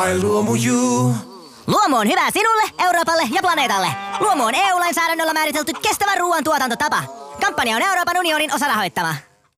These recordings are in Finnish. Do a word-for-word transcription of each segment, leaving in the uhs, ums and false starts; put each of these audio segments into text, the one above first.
Ai Luomu.you. Luomu on hyvä sinulle, Euroopalle ja planeetalle. Luomu on E U-lainsäädännöllä määritelty kestävän ruoan tuotantotapa. Kampanja on Euroopan unionin osarahoittama.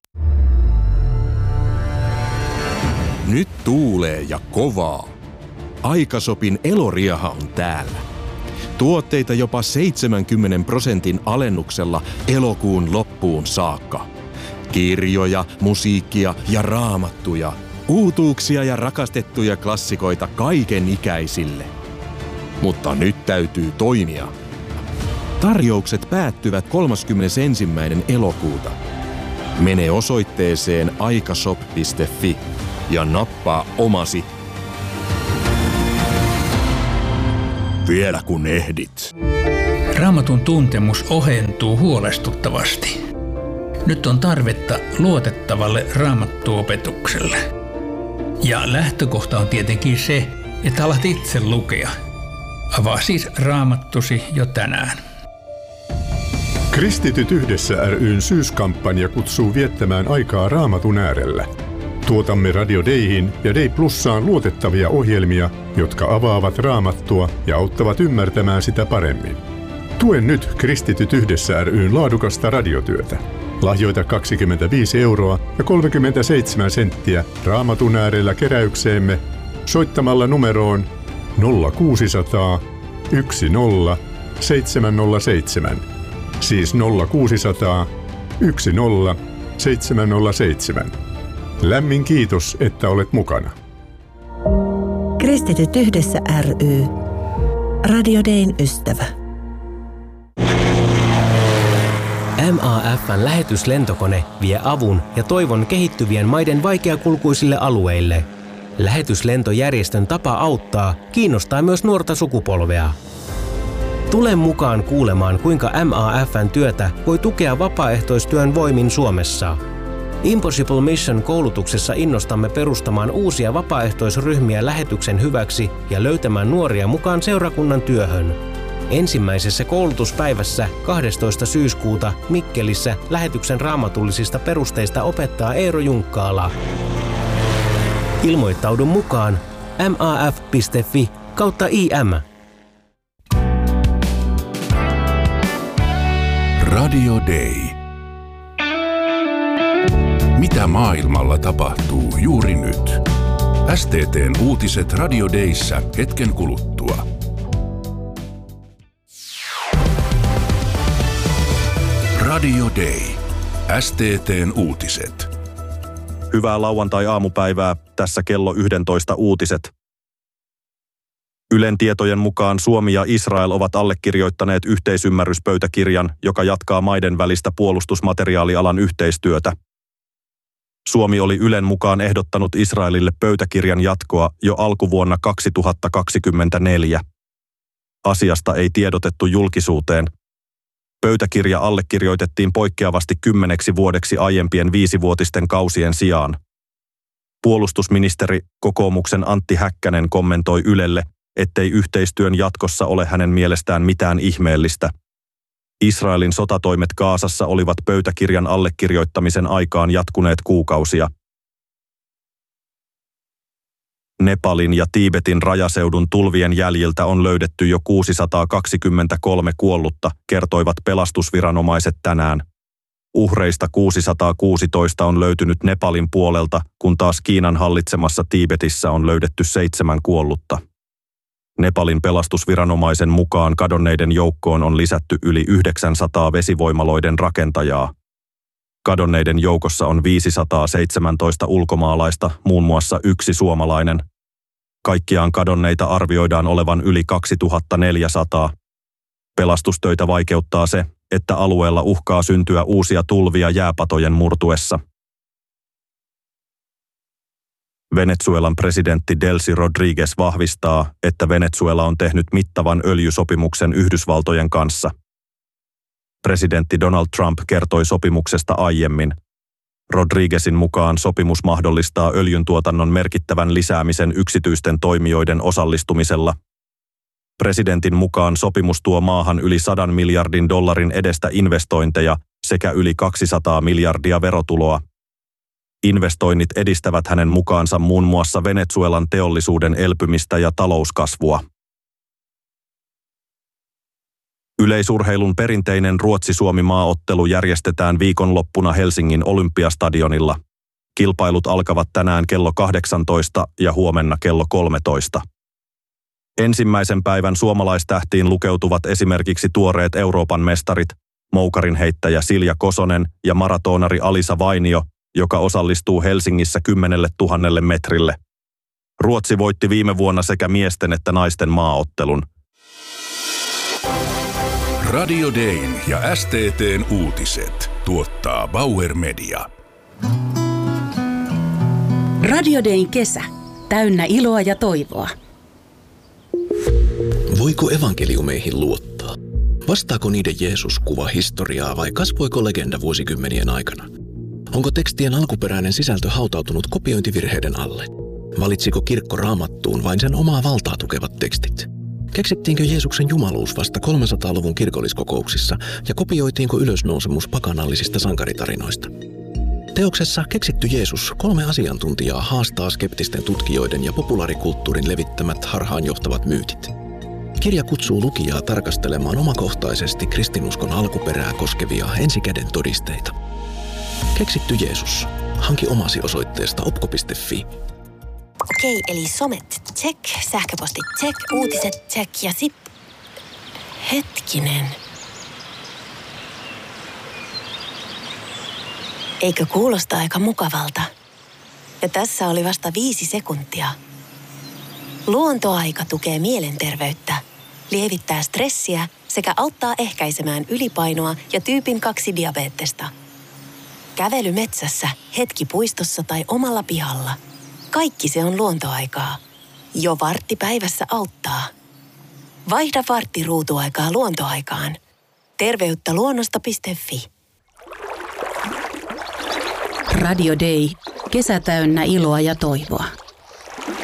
Nyt tuulee ja kovaa. Aikasopin eloriaha on täällä. Tuotteita jopa seitsemänkymmentä prosentin alennuksella elokuun loppuun saakka. Kirjoja, musiikkia ja raamattuja. Uutuuksia ja rakastettuja klassikoita kaiken ikäisille. Mutta nyt täytyy toimia. Tarjoukset päättyvät kolmaskymmenesensimmäinen elokuuta. Mene osoitteeseen aikashop piste fi ja nappaa omasi. Vielä kun ehdit. Raamatun tuntemus ohentuu huolestuttavasti. Nyt on tarvetta luotettavalle raamattuopetukselle. Ja lähtökohta on tietenkin se, että alat itse lukea. Avaa siis Raamattusi jo tänään. Kristityt yhdessä ry:n syyskampanja kutsuu viettämään aikaa Raamatun äärellä. Tuotamme Radio Dayhin ja Day Plussaan luotettavia ohjelmia, jotka avaavat Raamattua ja auttavat ymmärtämään sitä paremmin. Tue nyt Kristityt yhdessä ry:n laadukasta radiotyötä. Lahjoita kaksikymmentäviisi euroa ja kolmekymmentäseitsemän senttiä Raamatun äärellä keräykseemme soittamalla numeroon nolla kuusisataa yksi nolla seitsemän nolla seitsemän. Siis nolla kuusisataa yksi nolla seitsemän nolla seitsemän. Lämmin kiitos, että olet mukana. Kristityt yhdessä ry. Radio Dayn ystävä. M A F:n lähetyslentokone vie avun ja toivon kehittyvien maiden vaikeakulkuisille alueille. Lähetyslentojärjestön tapa auttaa kiinnostaa myös nuorta sukupolvea. Tule mukaan kuulemaan, kuinka M A F:n työtä voi tukea vapaaehtoistyön voimin Suomessa. Impossible Mission-koulutuksessa innostamme perustamaan uusia vapaaehtoisryhmiä lähetyksen hyväksi ja löytämään nuoria mukaan seurakunnan työhön. Ensimmäisessä koulutuspäivässä kahdestoista syyskuuta Mikkelissä lähetyksen raamatullisista perusteista opettaa Eero Junkkaala. Ilmoittaudu mukaan maaf piste fi kautta im. Radio Day. Mitä maailmalla tapahtuu juuri nyt? S T T:n uutiset Radio Dayssä hetken kuluttua. Radio Day. S T T:n uutiset. Hyvää lauantai-aamupäivää, tässä kello yksitoista uutiset. Ylen tietojen mukaan Suomi ja Israel ovat allekirjoittaneet yhteisymmärryspöytäkirjan, joka jatkaa maiden välistä puolustusmateriaalialan yhteistyötä. Suomi oli Ylen mukaan ehdottanut Israelille pöytäkirjan jatkoa jo alkuvuonna kaksituhattakaksikymmentäneljä. Asiasta ei tiedotettu julkisuuteen. Pöytäkirja allekirjoitettiin poikkeavasti kymmeneksi vuodeksi aiempien viisivuotisten kausien sijaan. Puolustusministeri, kokoomuksen Antti Häkkänen kommentoi Ylelle, ettei yhteistyön jatkossa ole hänen mielestään mitään ihmeellistä. Israelin sotatoimet Gazassa olivat pöytäkirjan allekirjoittamisen aikaan jatkuneet kuukausia. Nepalin ja Tiibetin rajaseudun tulvien jäljiltä on löydetty jo kuusisataakaksikymmentäkolme kuollutta, kertoivat pelastusviranomaiset tänään. Uhreista kuusisataakuusitoista on löytynyt Nepalin puolelta, kun taas Kiinan hallitsemassa Tiibetissä on löydetty seitsemän kuollutta. Nepalin pelastusviranomaisen mukaan kadonneiden joukkoon on lisätty yli yhdeksänsataa vesivoimaloiden rakentajaa. Kadonneiden joukossa on viisisataaseitsemäntoista ulkomaalaista, muun muassa yksi suomalainen. Kaikkiaan kadonneita arvioidaan olevan yli kaksituhattaneljäsataa. Pelastustöitä vaikeuttaa se, että alueella uhkaa syntyä uusia tulvia jääpatojen murtuessa. Venezuelan presidentti Delcy Rodriguez vahvistaa, että Venezuela on tehnyt mittavan öljysopimuksen Yhdysvaltojen kanssa. Presidentti Donald Trump kertoi sopimuksesta aiemmin. Rodriguezin mukaan sopimus mahdollistaa öljyntuotannon merkittävän lisäämisen yksityisten toimijoiden osallistumisella. Presidentin mukaan sopimus tuo maahan yli sadan miljardin dollarin edestä investointeja sekä yli kaksisataa miljardia verotuloa. Investoinnit edistävät hänen mukaansa muun muassa Venezuelan teollisuuden elpymistä ja talouskasvua. Yleisurheilun perinteinen Ruotsi-Suomi-maaottelu järjestetään viikonloppuna Helsingin Olympiastadionilla. Kilpailut alkavat tänään kello kahdeksantoista ja huomenna kello kolmetoista. Ensimmäisen päivän suomalaistähtiin lukeutuvat esimerkiksi tuoreet Euroopan mestarit, moukarinheittäjä Silja Kosonen ja maratonari Alisa Vainio, joka osallistuu Helsingissä kymmenelle tuhannelle metrille. Ruotsi voitti viime vuonna sekä miesten että naisten maaottelun. Radio Dayn ja S T T:n uutiset tuottaa Bauer Media. Radio Dayn kesä. Täynnä iloa ja toivoa. Voiko evankeliumeihin luottaa? Vastaako niiden Jeesus kuva historiaa vai kasvoiko legenda vuosikymmenien aikana? Onko tekstien alkuperäinen sisältö hautautunut kopiointivirheiden alle? Valitsiko kirkko Raamattuun vain sen omaa valtaa tukevat tekstit? Keksittiinkö Jeesuksen jumaluus vasta kolmesataaluvun kirkolliskokouksissa ja kopioitiinko ylösnousemus pakanallisista sankaritarinoista? Teoksessa Keksitty Jeesus kolme asiantuntijaa haastaa skeptisten tutkijoiden ja populaarikulttuurin levittämät harhaanjohtavat myytit. Kirja kutsuu lukijaa tarkastelemaan omakohtaisesti kristinuskon alkuperää koskevia ensikäden todisteita. Keksitty Jeesus. Hanki omasi osoitteesta opko piste fi. Okei, eli somet, check, sähköpostit, check, uutiset, check ja sit... Hetkinen. Eikö kuulosta aika mukavalta? Ja tässä oli vasta viisi sekuntia. Luontoaika tukee mielenterveyttä, lievittää stressiä sekä auttaa ehkäisemään ylipainoa ja tyypin kaksi diabeettesta. Kävely metsässä, hetki puistossa tai omalla pihalla. Kaikki se on luontoaikaa. Jo vartti päivässä auttaa. Vaihda vartti ruutuaikaa luontoaikaan. Terveyttä luonnosta piste fi. Radio Day. Kesä täynnä iloa ja toivoa.